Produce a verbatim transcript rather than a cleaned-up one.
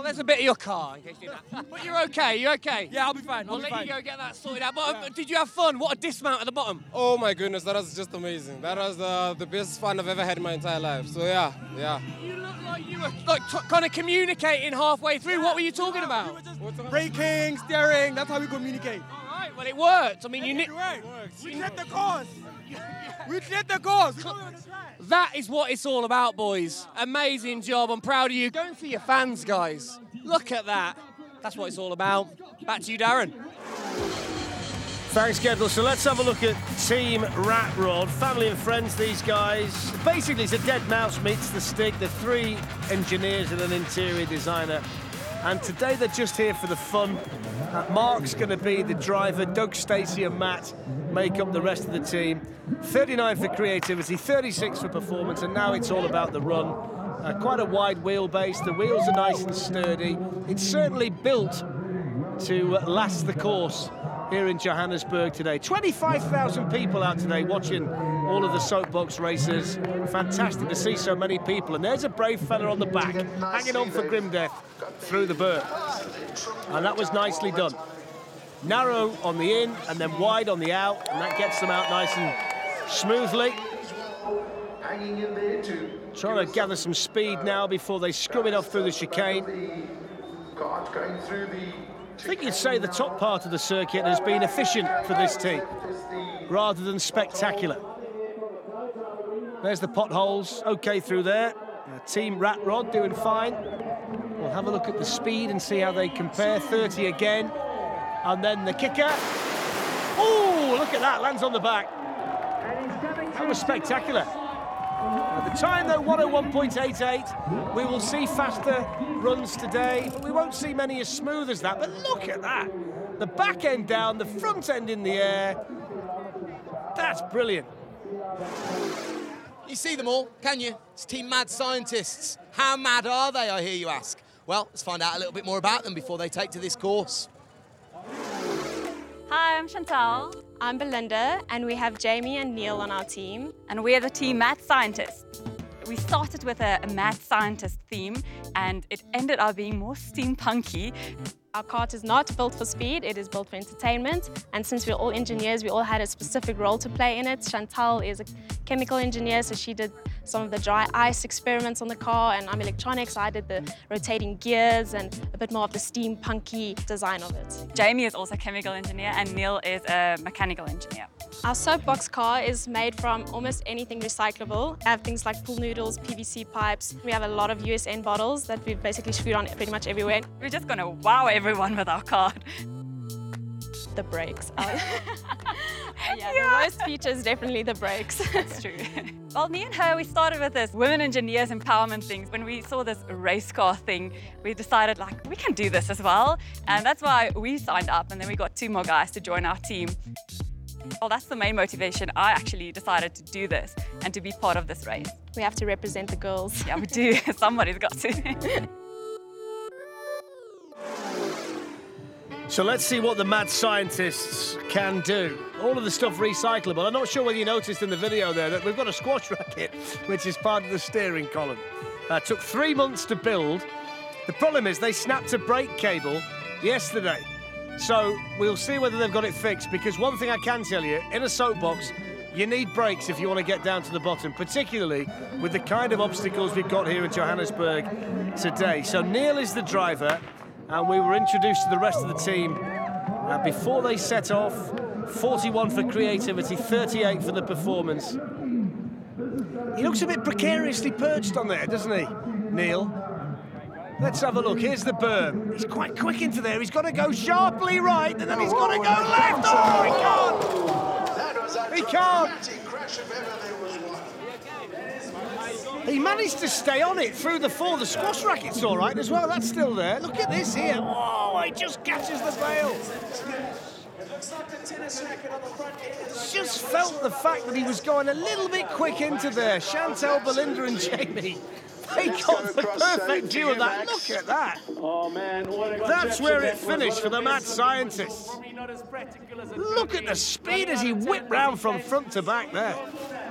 there's a bit of your car in case you do that. But you're okay, you're okay? Yeah, I'll be fine. I'll I'll be let fine. you go get that sorted out. But um, did you have fun? What a dismount at the bottom. Oh my goodness, that was just amazing. That was uh, the best fun I've ever had in my entire life. So yeah, yeah. You look like you were like t- kind of communicating halfway through. What were you talking about? Braking, steering, that's how we communicate. All right, well it worked. I mean, you It ni- worked. We cleared the course. We cleared the course. That is what it's all about, boys. Amazing job. I'm proud of you. Go and see your fans, guys. Look at that. That's what it's all about. Back to you, Darren. Thanks, Kendall. So let's have a look at Team Rat Rod. Family and friends, these guys. Basically, it's a dead mouse meets the stick. The three engineers and an interior designer. And today they're just here for the fun. Uh, Mark's going to be the driver. Doug, Stacey and Matt make up the rest of the team. thirty-nine for creativity, thirty-six for performance, and now it's all about the run. Uh, quite a wide wheelbase. The wheels are nice and sturdy. It's certainly built to uh, last the course here in Johannesburg today. twenty-five thousand people out today watching all of the soapbox races. Fantastic to see so many people. And there's a brave fella on the back, hanging on for grim death through the berm. And that was nicely done. Narrow on the in and then wide on the out, and that gets them out nice and smoothly. Trying to gather some speed now before they scrum it off through the chicane. I think you'd say the top part of the circuit has been efficient for this team, rather than spectacular. There's the potholes, okay through there. Uh, team Rat Rod doing fine. We'll have a look at the speed and see how they compare. thirty again, and then the kicker. Oh, look at that, lands on the back. That was spectacular. At the time, though, one oh one point eight eight. We will see faster runs today, but we won't see many as smooth as that. But look at that. The back end down, the front end in the air. That's brilliant. You see them all, can you? It's Team Mad Scientists. How mad are they, I hear you ask? Well, let's find out a little bit more about them before they take to this course. Hi, I'm Chantal. I'm Belinda, and we have Jamie and Neil on our team. And we're the team Mad Scientists. We started with a, a mad scientist theme, and it ended up being more steampunky. Our kart is not built for speed, it is built for entertainment. And since we're all engineers, we all had a specific role to play in it. Chantal is a chemical engineer, so she did some of the dry ice experiments on the car, and I'm electronics, I did the rotating gears and a bit more of the steampunky design of it. Jamie is also a chemical engineer, and Neil is a mechanical engineer. Our soapbox car is made from almost anything recyclable. We have things like pool noodles, P V C pipes. We have a lot of U S N bottles that we've basically screwed on pretty much everywhere. We're just going to wow everyone with our car. The brakes. Are... yeah, Yeah. the worst feature is definitely the brakes. That's true. Well, me and her, we started with this women engineers empowerment thing. When we saw this race car thing, we decided, like, we can do this as well. And that's why we signed up, and then we got two more guys to join our team. Well, that's the main motivation. I actually decided to do this and to be part of this race. We have to represent the girls. Yeah, we do. Somebody's got to. So let's see what the mad scientists can do. All of the stuff recyclable. I'm not sure whether you noticed in the video there that we've got a squash racket, which is part of the steering column. Uh, took three months to build. The problem is they snapped a brake cable yesterday. So we'll see whether they've got it fixed, because one thing I can tell you, in a soapbox, you need brakes if you want to get down to the bottom, particularly with the kind of obstacles we've got here in Johannesburg today. So Neil is the driver, and we were introduced to the rest of the team uh, before they set off. forty-one for creativity, thirty-eight for the performance. He looks a bit precariously perched on there, doesn't he, Neil? Let's have a look. Here's the berm. He's quite quick into there. He's got to go sharply right, and then he's got to go left. Oh, he can't. He can't. He managed to stay on it through the fall. The squash racket's all right as well. That's still there. Look at this here. Oh, he just catches the bail. Just felt the fact that he was going a little bit quick into there. Chantal, Belinda and Jamie, they got the perfect view of that. Look at that. Oh, man. That's where it finished for the mad scientists. Look at the speed as he whipped round from front to back there.